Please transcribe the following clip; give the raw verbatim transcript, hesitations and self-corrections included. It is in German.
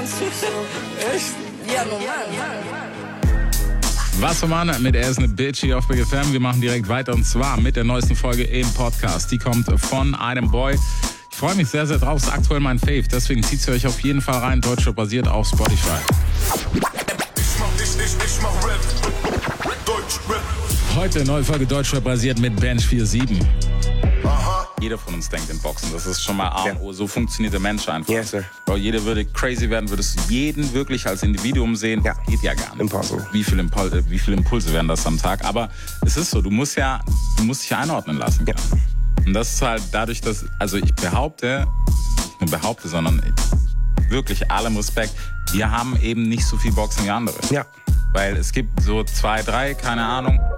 Echt? Ja, normal. Wassermann mit Er ist eine Bitch hier auf Big F M. Wir machen direkt weiter und zwar mit der neuesten Folge im Podcast. Die kommt von einem Boy. Ich freue mich sehr, sehr drauf. Ist aktuell mein Fave. Deswegen zieht sie euch auf jeden Fall rein. Deutschrap basiert auf Spotify. Heute neue Folge Deutschrap basiert mit Bench siebenundvierzig. Jeder von uns denkt in Boxen. Das ist schon mal A und O. So funktioniert der Mensch einfach. Yes, sir. Bro, jeder würde crazy werden, würdest du jeden wirklich als Individuum sehen. Ja. Geht ja gar nicht. Impossible. Wie viele Impul- wie viele Impulse werden das am Tag? Aber es ist so, du musst ja, du musst dich einordnen lassen. Ja. Und das ist halt dadurch, dass, also ich behaupte, nicht nur behaupte, sondern wirklich allem Respekt, wir haben eben nicht so viel Boxen wie andere. Ja. Weil es gibt so zwei, drei, keine Ahnung.